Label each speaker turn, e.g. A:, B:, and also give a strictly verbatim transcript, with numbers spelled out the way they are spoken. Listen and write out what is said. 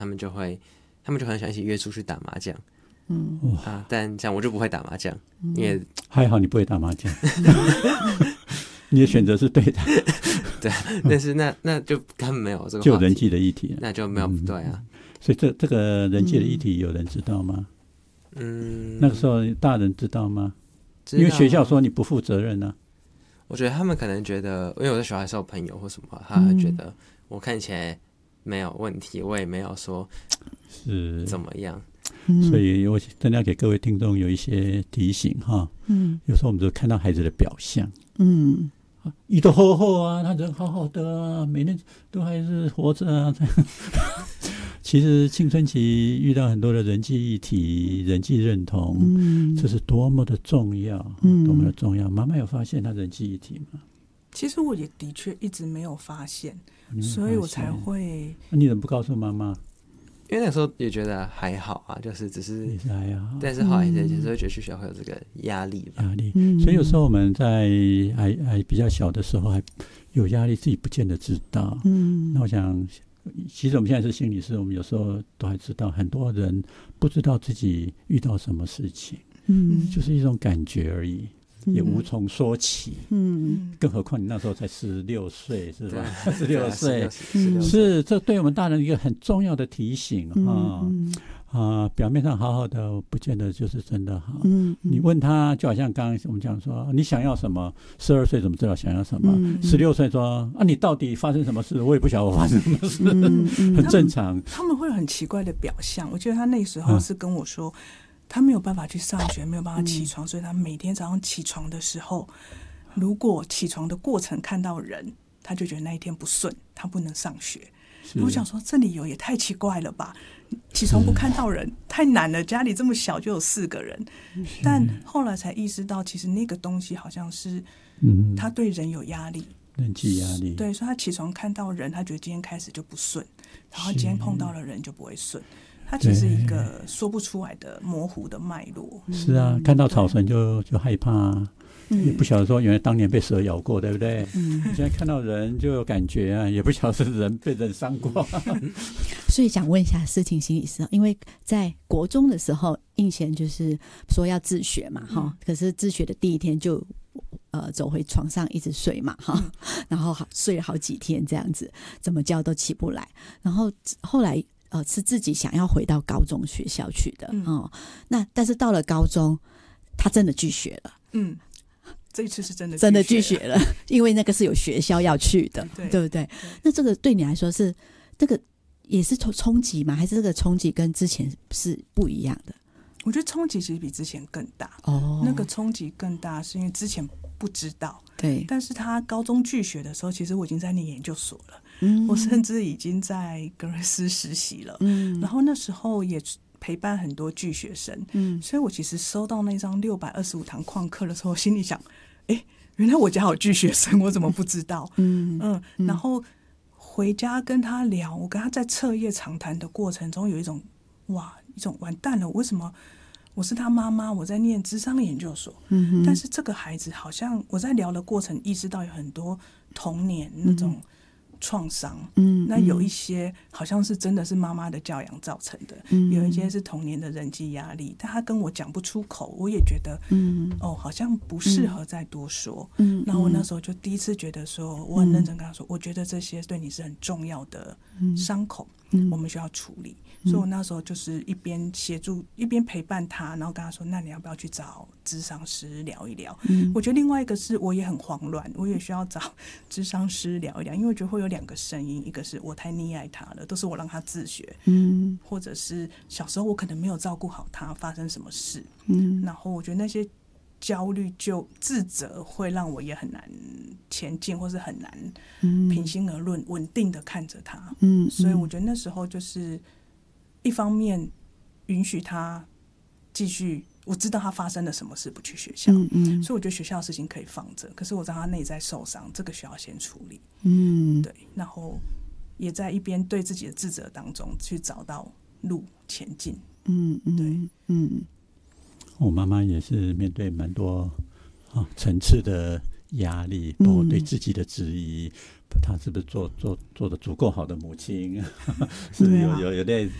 A: 他们就会他们就很喜欢一起约出去打麻将。
B: 嗯
A: 啊，但这样我就不会打麻将，嗯、因为
C: 还好你不会打麻将，你的选择是对的。
A: 对，但是那那就根本没有这个
C: 就人际的议题，
A: 那就没有、嗯、对啊。
C: 所以这这个人际的议题有人知道吗？嗯，那个时候大人知道吗？知道，因为学校说你不负责任啊。
A: 我觉得他们可能觉得，因为我在学校还是有朋友或什么，他会觉得我看起来没有问题，我也没有说是怎么样。
C: 所以我真的要给各位听众有一些提醒哈。嗯，有时候我们就看到孩子的表象，嗯，遇到好好啊，他人好好的啊，每天都还是活着啊。其实青春期遇到很多的人际议题、人际认同，嗯，这是多么的重要，嗯，多么的重要。妈妈有发现他人际议题吗？
B: 其实我也的确一直没有发现，所以我才会。
C: 那你怎么不告诉妈妈？
A: 因为那个时候也觉得还好啊，就是只是
C: 也是还好，
A: 但是后来其实会觉得去学校会有这个压力吧，
C: 压力。所以有时候我们在还还比较小的时候还有压力，自己不见得知道。嗯，那我想，其实我们现在是心理师，我们有时候都还知道，很多人不知道自己遇到什么事情，嗯，就是一种感觉而已。也无从说起，嗯，更何况你那时候才十六岁，是吧？十六岁，是这对我们大人一个很重要的提醒哈。啊、嗯呃，表面上好好的，不见得就是真的好。嗯，你问他，就好像刚刚我们讲说，你想要什么？十二岁怎么知道想要什么？十六岁说啊，你到底发生什么事？我也不晓得我发生什么事，嗯嗯、很正常
B: 他。他们会有很奇怪的表象。我记得他那时候是跟我说。嗯他没有办法去上学，没有办法起床，嗯、所以他每天早上起床的时候，如果起床的过程看到人，他就觉得那一天不顺，他不能上学。我想说，这理由也太奇怪了吧！起床不看到人太难了，家里这么小就有四个人。但后来才意识到，其实那个东西好像是，他对人有压力，
C: 人际压力。
B: 对，所以他起床看到人，他觉得今天开始就不顺，然后今天碰到了人就不会顺。它其实一个说不出来的模糊的脉络。
C: 是啊，看到草绳就就害怕、啊嗯、也不晓得说原来当年被蛇咬过，对不对？嗯，现在看到人就有感觉啊，也不晓得是人被人伤过。
D: 所以想问一下思婷心理师，因为在国中的时候，应贤就是说要自学嘛，哈、嗯，可是自学的第一天就呃走回床上一直睡嘛，哈、嗯，然后好睡了好几天这样子，怎么叫都起不来，然后后来。呃，是自己想要回到高中学校去的、嗯哦、那但是到了高中，他真的拒学了。
B: 嗯，这一次是真的
D: 真的拒学了，因为那个是有学校要去的，对, 对不对？对，那这个对你来说是这个也是冲击吗？还是这个冲击跟之前是不一样的？
B: 我觉得冲击其实比之前更大。哦，那个冲击更大是因为之前不知道，
D: 对，
B: 但是他高中拒学的时候，其实我已经在念研究所了。嗯，我甚至已经在格瑞斯实习了，嗯，然后那时候也陪伴很多拒学生，嗯，所以我其实收到那张六百二十五堂旷课的时候，我心里想，哎，原来我家有拒学生，我怎么不知道？嗯嗯，然后回家跟他聊，我跟他在彻夜长谈的过程中，有一种哇，一种完蛋了，为什么？我是他妈妈，我在念諮商研究所，嗯，但是这个孩子好像我在聊的过程意识到有很多童年那种。创伤，嗯，那有一些好像是真的是妈妈的教养造成的，嗯，有一些是童年的人际压力，但他跟我讲不出口，我也觉得，嗯，哦，好像不适合再多说，嗯，那我那时候就第一次觉得说，我很认真跟他说，我觉得这些对你是很重要的伤口，嗯，我们需要处理，所以我那时候就是一边协助，一边陪伴他，然后跟他说，那你要不要去找諮商师聊一聊？嗯，我觉得另外一个是我也很慌乱，我也需要找諮商师聊一聊，因为我觉得会有两个声音，一个是我太溺爱他了，都是我让他自学，嗯，或者是小时候我可能没有照顾好他，发生什么事，嗯，然后我觉得那些焦虑就自责会让我也很难前进，或是很难平心而论稳定的看着他，嗯，所以我觉得那时候就是一方面允许他继续。我知道他发生了什么事不去学校，嗯嗯，所以我觉得学校的事情可以放着，可是我知道他内在受伤，这个需要先处理，嗯，对，然后也在一边对自己的自责当中去找到路前进，嗯嗯，对，
C: 嗯，我妈妈也是面对蛮多啊层次的压力，包括对自己的质疑， 她是不是做做做的足够好的母亲，是有有有类